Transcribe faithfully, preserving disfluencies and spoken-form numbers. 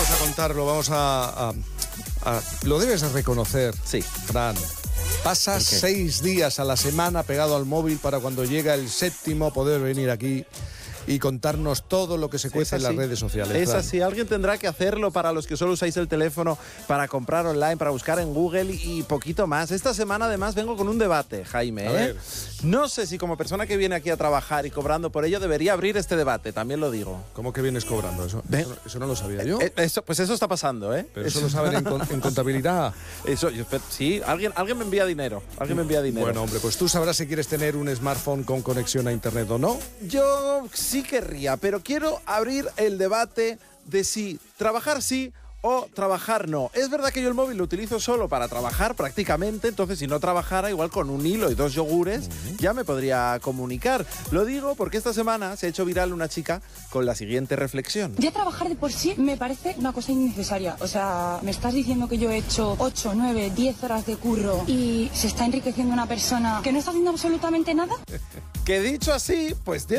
vamos a contarlo, vamos a, a, a... Lo debes de reconocer, sí, Fran. Pasas seis días a la semana pegado al móvil para cuando llega el séptimo poder venir aquí y contarnos todo lo que se cuece en las redes sociales. Es Fran. así, alguien tendrá que hacerlo para los que solo usáis el teléfono para comprar online, para buscar en Google y poquito más. Esta semana además vengo con un debate, Jaime. A ¿eh? ver. No sé si como persona que viene aquí a trabajar y cobrando por ello debería abrir este debate, también lo digo. ¿Cómo que vienes cobrando? Eso, eso, eso no lo sabía yo. Eh, eso, pues eso está pasando, ¿eh? Pero eso lo saben en, en contabilidad. Eso, yo, sí, alguien, alguien me envía dinero, alguien me envía dinero. Bueno, hombre, pues tú sabrás si quieres tener un smartphone con conexión a internet o no. Yo sí querría, pero quiero abrir el debate de si trabajar sí o trabajar no. Es verdad que yo el móvil lo utilizo solo para trabajar prácticamente, entonces si no trabajara, igual con un hilo y dos yogures, uh-huh. ya me podría comunicar. Lo digo porque esta semana se ha hecho viral una chica con la siguiente reflexión. Ya trabajar de por sí me parece una cosa innecesaria. O sea, me estás diciendo que yo he hecho ocho, nueve, diez horas de curro y se está enriqueciendo una persona que no está haciendo absolutamente nada. Que dicho así, pues